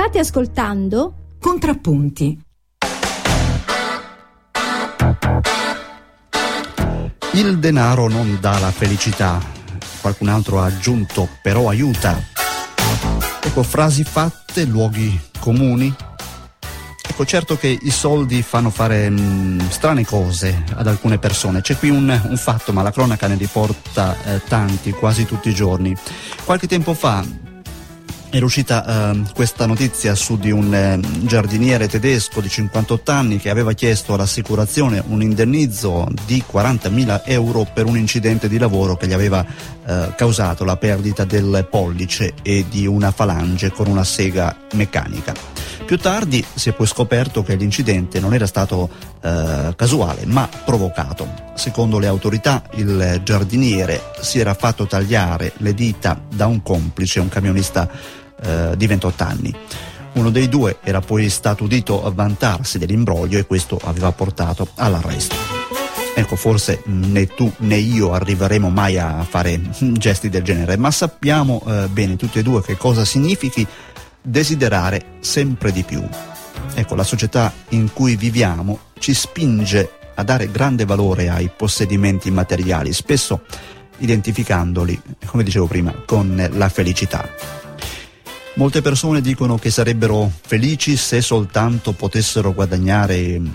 State ascoltando Contrappunti. Il denaro non dà la felicità, qualcun altro ha aggiunto, però aiuta. Ecco, frasi fatte, luoghi comuni. Ecco, certo che i soldi fanno fare strane cose ad alcune persone. C'è qui un fatto, ma la cronaca ne riporta tanti, quasi tutti i giorni. Qualche tempo fa era uscita questa notizia su di un giardiniere tedesco di 58 anni che aveva chiesto all'assicurazione un indennizzo di 40.000 euro per un incidente di lavoro che gli aveva causato la perdita del pollice e di una falange con una sega meccanica. Più tardi si è poi scoperto che l'incidente non era stato casuale, ma provocato. Secondo le autorità, il giardiniere si era fatto tagliare le dita da un complice, un camionista di 28 anni. Uno dei due era poi stato udito a vantarsi dell'imbroglio e questo aveva portato all'arresto. Ecco, forse né tu né io arriveremo mai a fare gesti del genere, ma sappiamo bene tutti e due che cosa significhi desiderare sempre di più. Ecco, la società in cui viviamo ci spinge a dare grande valore ai possedimenti materiali, spesso identificandoli, come dicevo prima, con la felicità. Molte persone dicono che sarebbero felici se soltanto potessero guadagnare, il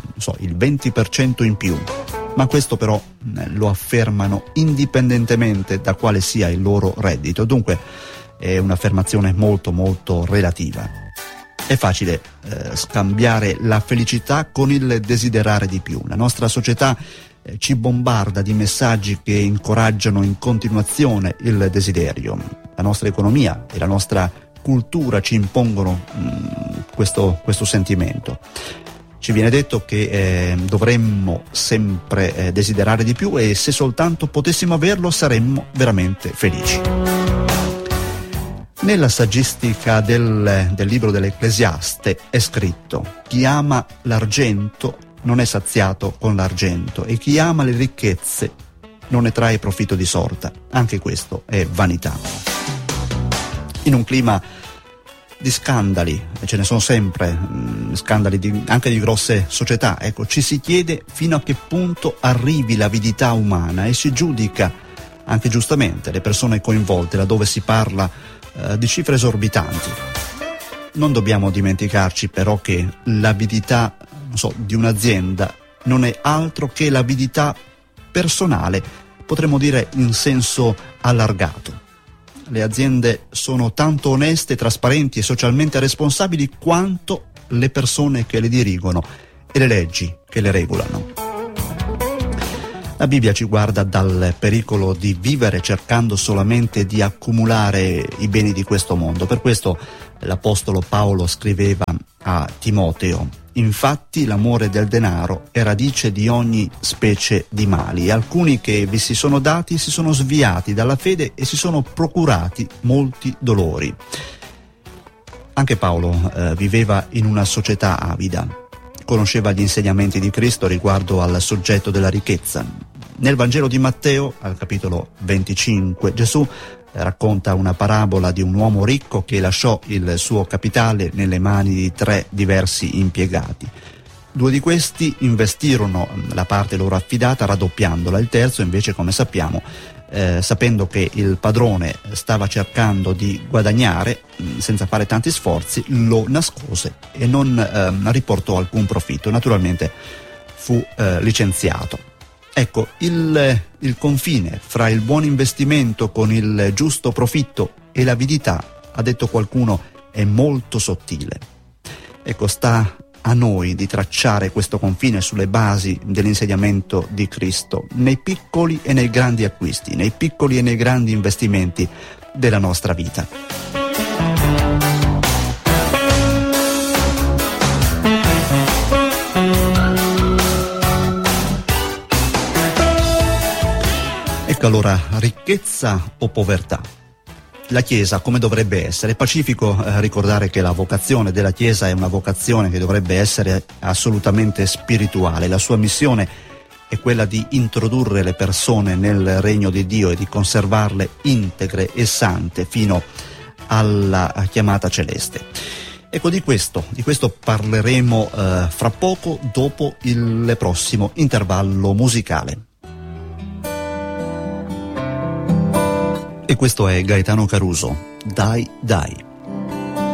20% in più, ma questo però lo affermano indipendentemente da quale sia il loro reddito. Dunque è un'affermazione molto molto relativa. È facile scambiare la felicità con il desiderare di più. La nostra società ci bombarda di messaggi che incoraggiano in continuazione il desiderio. La nostra economia e la nostra cultura ci impongono questo sentimento. Ci viene detto che dovremmo sempre desiderare di più e se soltanto potessimo averlo saremmo veramente felici. Nella saggistica del libro dell'Ecclesiaste è scritto: chi ama l'argento non è saziato con l'argento e chi ama le ricchezze non ne trae profitto di sorta. Anche questo è vanità. In un clima di scandali, e ce ne sono sempre, scandali anche di grosse società, ecco, ci si chiede fino a che punto arrivi l'avidità umana e si giudica anche giustamente le persone coinvolte laddove si parla di cifre esorbitanti. Non dobbiamo dimenticarci però che l'avidità di un'azienda non è altro che l'avidità personale, potremmo dire in senso allargato. Le aziende sono tanto oneste, trasparenti e socialmente responsabili quanto le persone che le dirigono e le leggi che le regolano. La Bibbia ci guarda dal pericolo di vivere cercando solamente di accumulare i beni di questo mondo. Per questo l'Apostolo Paolo scriveva a Timoteo: infatti l'amore del denaro è radice di ogni specie di mali e alcuni che vi si sono dati si sono sviati dalla fede e si sono procurati molti dolori. Anche Paolo viveva in una società avida, conosceva gli insegnamenti di Cristo riguardo al soggetto della ricchezza. Nel Vangelo di Matteo, al capitolo 25, Gesù racconta una parabola di un uomo ricco che lasciò il suo capitale nelle mani di 3 diversi impiegati. 2 di questi investirono la parte loro affidata raddoppiandola, il terzo invece, come sappiamo, sapendo che il padrone stava cercando di guadagnare senza fare tanti sforzi, lo nascose e non riportò alcun profitto. Naturalmente fu licenziato. Ecco, il confine fra il buon investimento con il giusto profitto e l'avidità, ha detto qualcuno, è molto sottile. Ecco, sta a noi di tracciare questo confine sulle basi dell'insegnamento di Cristo, nei piccoli e nei grandi acquisti, nei piccoli e nei grandi investimenti della nostra vita. Ecco allora, ricchezza o povertà? La Chiesa come dovrebbe essere? È pacifico ricordare che la vocazione della Chiesa è una vocazione che dovrebbe essere assolutamente spirituale. La sua missione è quella di introdurre le persone nel regno di Dio e di conservarle integre e sante fino alla chiamata celeste. Ecco, di questo parleremo fra poco, dopo il prossimo intervallo musicale. E questo è Gaetano Caruso, Dai Dai.